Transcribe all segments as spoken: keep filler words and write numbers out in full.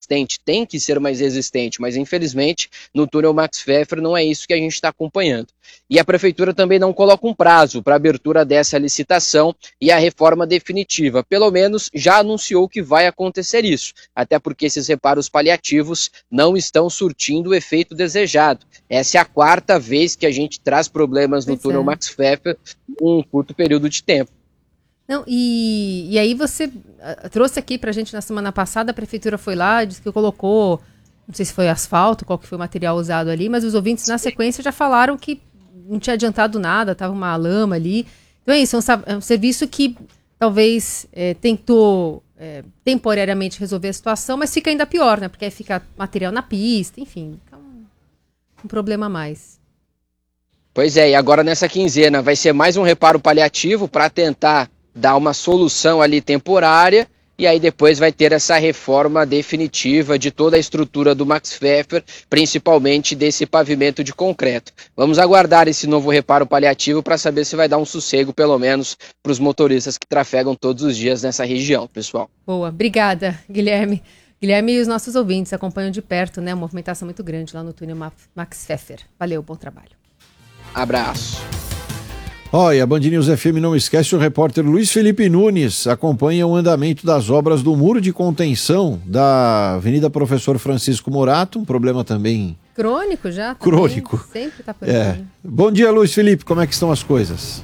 resistente, tem que ser mais resistente, mas infelizmente no túnel Max Pfeffer não é isso que a gente está acompanhando. E a prefeitura também não coloca um prazo para a abertura dessa licitação e a reforma definitiva. Pelo menos já anunciou que vai acontecer isso, até porque esses reparos paliativos não estão surtindo o efeito desejado. Essa é a quarta vez que a gente traz problemas no Pois túnel é. Max Pfeffer em um curto período de tempo. Não, e, e aí você uh, trouxe aqui pra gente na semana passada, a prefeitura foi lá, disse que colocou, não sei se foi asfalto, qual que foi o material usado ali, mas os ouvintes na sequência já falaram que não tinha adiantado nada, tava uma lama ali. Então é isso, é um, sa- é um serviço que talvez é, tentou é, temporariamente resolver a situação, mas fica ainda pior, né? Porque aí fica material na pista, enfim, fica um, um problema a mais. Pois é, e agora nessa quinzena vai ser mais um reparo paliativo para tentar dar uma solução ali temporária, e aí depois vai ter essa reforma definitiva de toda a estrutura do Max Pfeffer, principalmente desse pavimento de concreto. Vamos aguardar esse novo reparo paliativo para saber se vai dar um sossego, pelo menos, para os motoristas que trafegam todos os dias nessa região, pessoal. Boa, obrigada, Guilherme. Guilherme e os nossos ouvintes acompanham de perto, né? Uma movimentação muito grande lá no túnel Ma- Max Pfeffer. Valeu, bom trabalho. Abraço. Olha, a Band News F M não esquece, o repórter Luiz Felipe Nunes acompanha o andamento das obras do muro de contenção da Avenida Professor Francisco Morato, um problema também Crônico já? Também, crônico. sempre tá por aqui. É. Bom dia, Luiz Felipe, como é que estão as coisas?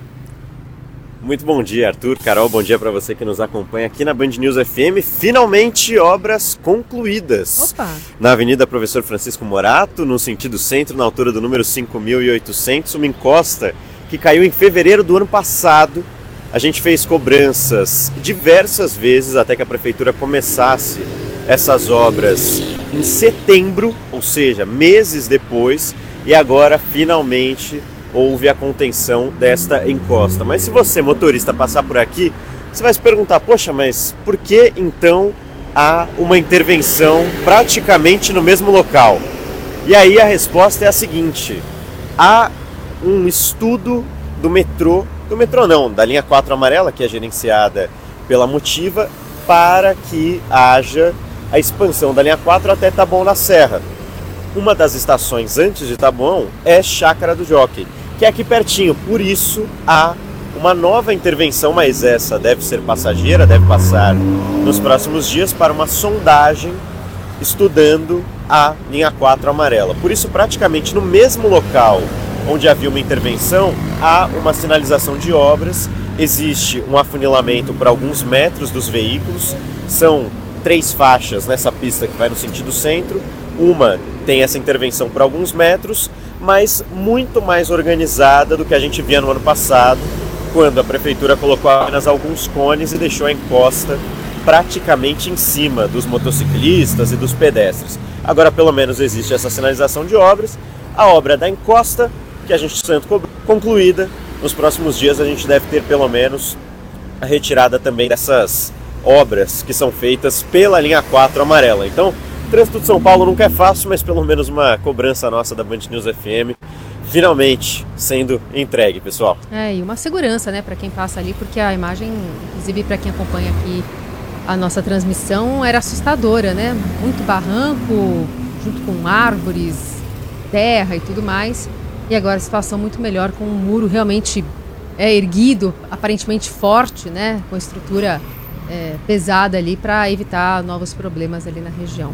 Muito bom dia, Arthur, Carol, bom dia para você que nos acompanha aqui na Band News F M. Finalmente obras concluídas. Opa! Na Avenida Professor Francisco Morato, no sentido centro, na altura do número cinco mil e oitocentos, uma encosta que caiu em fevereiro do ano passado. A gente fez cobranças diversas vezes até que a prefeitura começasse essas obras em setembro, ou seja, meses depois, e agora finalmente houve a contenção desta encosta. Mas se você, motorista, passar por aqui, você vai se perguntar, poxa, mas por que então há uma intervenção praticamente no mesmo local? E aí a resposta é a seguinte: há um estudo do metrô, do metrô não, da linha quatro amarela, que é gerenciada pela Motiva, para que haja a expansão da linha quatro até Taboão na Serra. Uma das estações antes de Taboão é Chácara do Jockey, que é aqui pertinho, por isso há uma nova intervenção, mas essa deve ser passageira, deve passar nos próximos dias para uma sondagem estudando a linha quatro amarela. Por isso, praticamente no mesmo local onde havia uma intervenção, há uma sinalização de obras, existe um afunilamento para alguns metros dos veículos, são três faixas nessa pista que vai no sentido centro, uma tem essa intervenção por alguns metros, mas muito mais organizada do que a gente via no ano passado, quando a prefeitura colocou apenas alguns cones e deixou a encosta praticamente em cima dos motociclistas e dos pedestres. Agora pelo menos existe essa sinalização de obras, a obra da encosta, que a gente tanto cobrou, concluída. Nos próximos dias a gente deve ter pelo menos a retirada também dessas obras que são feitas pela linha quatro amarela. Então, o trânsito de São Paulo nunca é fácil, mas pelo menos uma cobrança nossa da Band News F M finalmente sendo entregue, pessoal. É, e uma segurança, né, para quem passa ali, porque a imagem, inclusive para quem acompanha aqui a nossa transmissão, era assustadora, né? Muito barranco, junto com árvores, terra e tudo mais. E agora a situação muito melhor, com um muro realmente é, erguido, aparentemente forte, né, com estrutura é, pesada ali para evitar novos problemas ali na região.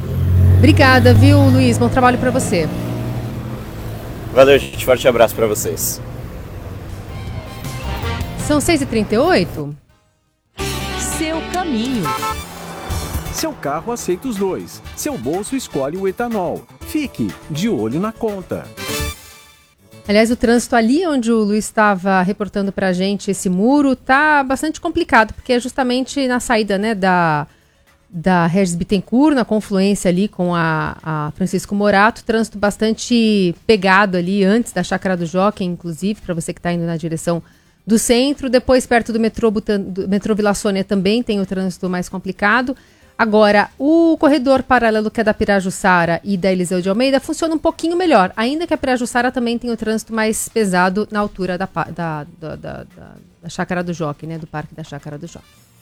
Obrigada, viu, Luiz? Bom trabalho para você. Valeu, gente. Forte abraço para vocês. São seis e trinta e oito. Seu caminho. Seu carro aceita os dois. Seu bolso escolhe o etanol. Fique de olho na conta. Aliás, o trânsito ali onde o Luiz estava reportando para a gente esse muro tá bastante complicado, porque é justamente na saída, né, da, da Regis Bittencourt, na confluência ali com a, a Francisco Morato, trânsito bastante pegado ali antes da Chácara do Jockey, inclusive, para você que está indo na direção do centro. Depois, perto do metrô, Butan, do metrô Vila Sônia, também tem o trânsito mais complicado. Agora, o corredor paralelo que é da Pirajussara e da Eliseu de Almeida funciona um pouquinho melhor, ainda que a Pirajussara também tem o trânsito mais pesado na altura da, da, da, da, da, da Chácara do Jockey, né, do Parque da Chácara do Jockey.